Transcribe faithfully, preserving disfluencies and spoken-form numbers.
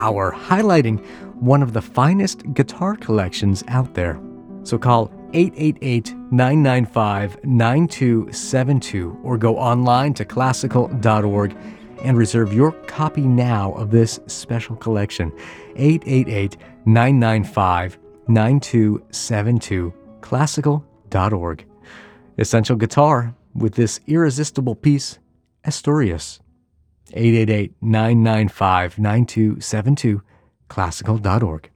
hour highlighting one of the finest guitar collections out there. So call eight eight eight, nine nine five, nine two seven two or go online to classical dot org and reserve your copy now of this special collection. eight eight eight, nine nine five, nine two seven two, classical dot org. Essential Guitar with this irresistible piece, Asturias. eight eight eight, nine nine five, nine two seven two, classical dot org.